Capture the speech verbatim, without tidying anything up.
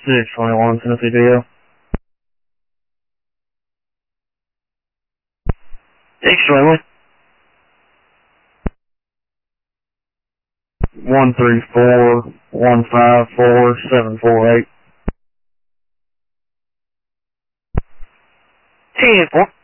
six twenty-one, Tennessee D L. Extremely. one three four, one five four, seven four eight. ten four.